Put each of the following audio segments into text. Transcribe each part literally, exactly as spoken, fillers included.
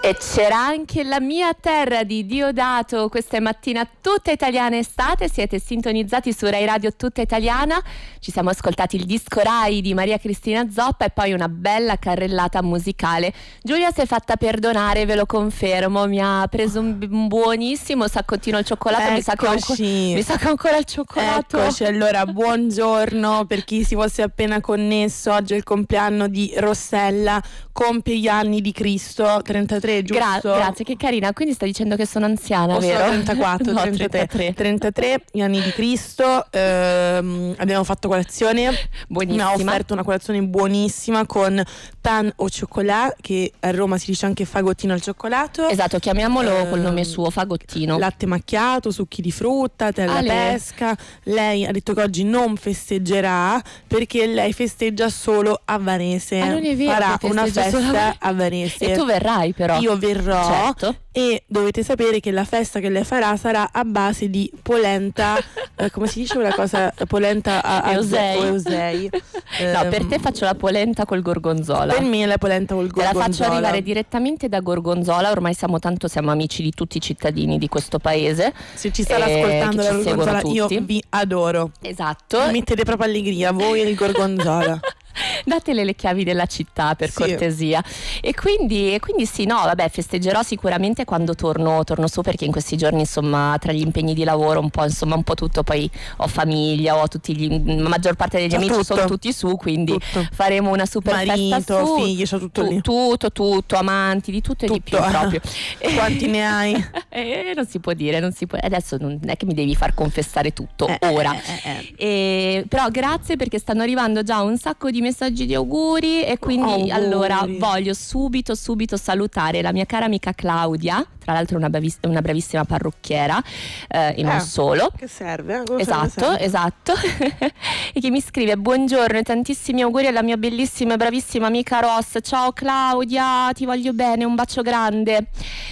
E c'era anche la mia terra di Diodato. Questa è Mattina Tutta Italiana Estate. Siete sintonizzati su Rai Radio Tutta Italiana. Ci siamo ascoltati il disco Rai di Maria Cristina Zoppa e poi una bella carrellata musicale. Giulia si è fatta perdonare, ve lo confermo. Mi ha preso un, un buonissimo saccottino al cioccolato. Mi sa, che ho anco- mi sa che ho ancora il cioccolato. Eccoci, allora buongiorno per chi si fosse appena connesso. Oggi è il compleanno di Rossella, compie gli anni di Cristo, trentatré, giusto? Gra- grazie, che carina. Quindi sta dicendo che sono anziana, o vero? Sono trentaquattro, no, trentatré, trentatré. trentatré gli anni di Cristo. ehm, abbiamo fatto colazione, buonissima. mi ha offerto una colazione buonissima con pan au chocolat, che a Roma si dice anche fagottino al cioccolato. Esatto, chiamiamolo ehm, col nome suo, fagottino. Latte macchiato, succhi di frutta, tè alla Ale. pesca. Lei ha detto che oggi non festeggerà perché lei festeggia solo a Varese. Ah, non è vero, farà che una festeggia solo festa a a Varese. E tu verrai però. Io verrò, certo. E dovete sapere che la festa che lei farà sarà a base di polenta, eh, come si dice quella cosa, polenta a, a Eusei. o eusei. No, per Ehm, te faccio la polenta col gorgonzola. Per me è la polenta col Te la gorgonzola. faccio arrivare direttamente da Gorgonzola. Ormai siamo tanto, siamo amici di tutti i cittadini di questo paese. Se ci state eh, ascoltando che la ci seguono gorgonzola, io tutti. vi adoro. Esatto. Mi mettete proprio allegria, voi e il gorgonzola. Datele le chiavi della città, per Sì. cortesia. E quindi, e quindi sì, no, vabbè, festeggerò sicuramente quando torno, torno su, perché in questi giorni, insomma, tra gli impegni di lavoro, un po', insomma, un po' tutto, poi ho famiglia, ho tutti gli, la maggior parte degli C'ho amici tutto. sono tutti su, quindi Tutto. faremo una super Marito, festa su. figli, c'ho tutto Tu- lì. Tutto, tutto, amanti, di tutto e di più Tutto. proprio. Quanti ne hai? Eh, non si può dire, non si può. Adesso non è che mi devi far confessare tutto Eh, ora. eh, eh, E, però grazie, perché stanno arrivando già un sacco di messaggi di auguri, e quindi Auguri. allora voglio subito subito salutare la mia cara amica Claudia, tra l'altro una, braviss- una bravissima parrucchiera, eh, e non Eh, solo. Che serve? Cosa Esatto, serve? esatto. E che mi scrive: buongiorno e tantissimi auguri alla mia bellissima e bravissima amica Ross. Ciao Claudia, ti voglio bene, un bacio grande.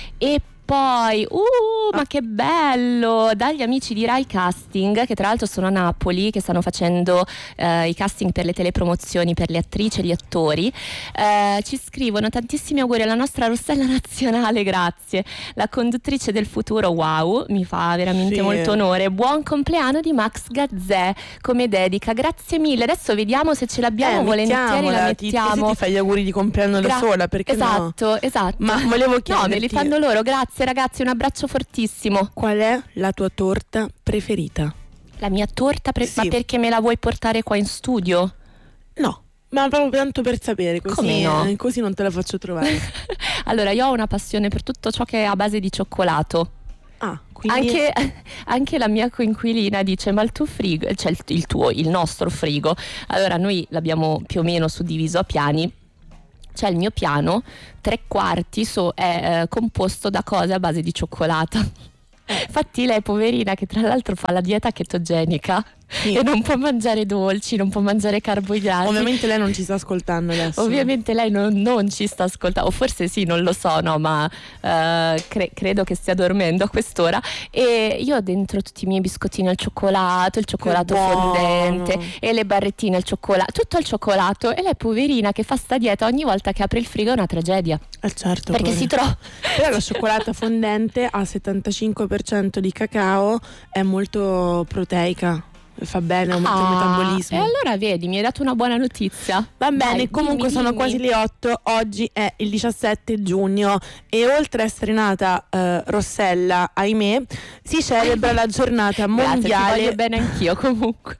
E poi, uh, ma che bello, dagli amici di Rai Casting, che tra l'altro sono a Napoli, che stanno facendo eh, i casting per le telepromozioni per le attrici e gli attori, eh, ci scrivono tantissimi auguri alla nostra Rossella nazionale, grazie, la conduttrice del futuro, wow, mi fa veramente Sì. molto onore. Buon compleanno di Max Gazzè come dedica, grazie mille. Adesso vediamo se ce l'abbiamo, Eh, volentieri la mettiamola, ti- mettiamo. Ti, ti fai gli auguri di compleanno Gra- da sola, perché no? esatto, esatto. Ma volevo No, chiederti, me li fanno loro, grazie ragazzi, un abbraccio fortissimo. qual è la tua torta preferita? La mia torta, pre- Sì. ma perché me la vuoi portare qua in studio? No, ma proprio tanto per sapere, così, Come no? eh, così non te la faccio trovare. Allora, io ho una passione per tutto ciò che è a base di cioccolato. Ah, quindi Anche, anche la mia coinquilina dice: ma il tuo frigo, cioè il, il tuo, il nostro frigo. Allora, noi l'abbiamo più o meno suddiviso a piani. Cioè il mio piano, tre quarti so, è eh, composto da cose a base di cioccolata. Infatti lei, poverina, che tra l'altro fa la dieta chetogenica, Sì. e non può mangiare dolci, non può mangiare carboidrati. Ovviamente lei non ci sta ascoltando adesso. Ovviamente lei non, non ci sta ascoltando, o forse sì, non lo so, no, ma eh, cre- credo che stia dormendo a quest'ora. E io ho dentro tutti i miei biscottini al cioccolato, il cioccolato buono. fondente e le barrettine al cioccolato, tutto al cioccolato. E lei, poverina, che fa sta dieta, ogni volta che apre il frigo è una tragedia, Eh certo, perché poi. si trova. Però la cioccolata fondente al settantacinque per cento di cacao è molto proteica, fa bene, aumenta il Ah, metabolismo. e allora vedi, mi hai dato una buona notizia. Va bene, Dai, comunque dimmi, sono dimmi. quasi le otto, oggi è il diciassette giugno e oltre a essere nata eh, Rossella, ahimè, si celebra la giornata Grazie, ti mondiale. voglio bene anch'io comunque.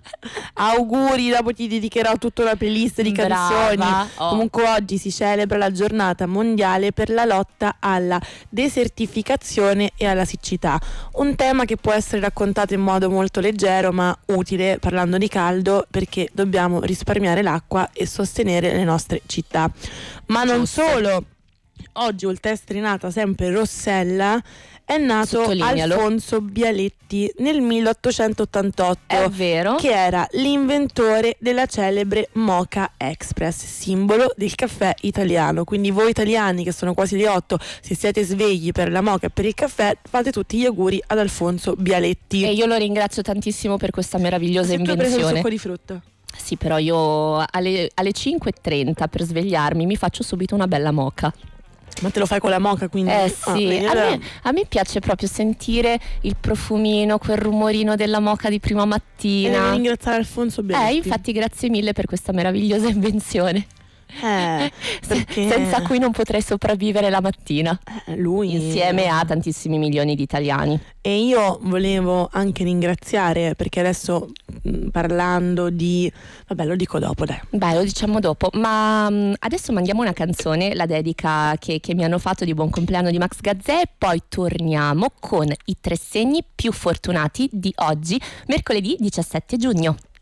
Auguri, dopo ti dedicherò tutta una playlist di canzoni. Brava, oh. Comunque oggi si celebra la giornata mondiale per la lotta alla desertificazione e alla siccità, un tema che può essere raccontato in modo molto leggero ma utile parlando di caldo, perché dobbiamo risparmiare l'acqua e sostenere le nostre città. Ma non Giusto. solo, oggi oltre a essere nata sempre Rossella è nato Sottolinealo. Alfonso Bialetti nel milleottocentottantotto, È vero. che era l'inventore della celebre Mocha Express, simbolo del caffè italiano. Quindi voi italiani, che sono quasi le otto, se siete svegli per la mocha e per il caffè, fate tutti gli auguri ad Alfonso Bialetti. E io lo ringrazio tantissimo per questa meravigliosa Se tu hai preso il invenzione. succo di frutta. Sì, però io alle, alle cinque e trenta per svegliarmi mi faccio subito una bella moka. Ma te lo fai con la moka, quindi? Eh sì, ah, a, me, a me piace proprio sentire il profumino, quel rumorino della moka di prima mattina. E devi ringraziare Alfonso Benetti. Eh, infatti grazie mille per questa meravigliosa invenzione. Eh, perché... Senza cui non potrei sopravvivere la mattina. Eh, lui... Insieme a tantissimi milioni di italiani. E io volevo anche ringraziare, perché adesso mh, parlando di... Vabbè, lo dico dopo, dai. Beh, lo diciamo dopo. Ma mh, adesso mandiamo una canzone, la dedica che, che mi hanno fatto di buon compleanno di Max Gazzè, e poi torniamo con i tre segni più fortunati di oggi, mercoledì diciassette giugno.